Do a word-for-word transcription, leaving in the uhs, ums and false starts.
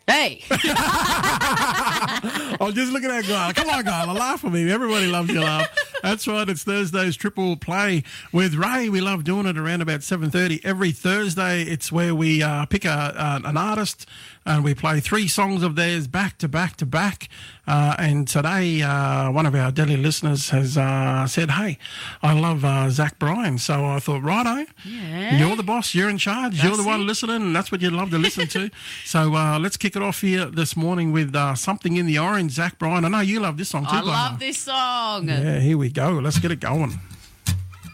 Hey. I'm just looking at Guyla. Come on, Guyla, laugh at me. Everybody loves your laugh. That's right. It's Thursday's Triple Play with Ray. We love doing it around about seven thirty every Thursday. It's where we uh, pick a, uh, an artist and we play three songs of theirs back to back to back. Uh, and today, uh, one of our daily listeners has uh, said, hey, I love uh, Zach Bryan. So I thought, righto, Yeah. you're the boss, you're in charge, That's you're the one it. listening, and that's what you love to listen to. So uh, let's kick it off here this morning with uh, Something in the Orange, Zach Bryan. I know you love this song too, I Guyla. love this song. Yeah, here we go. Let's get it going.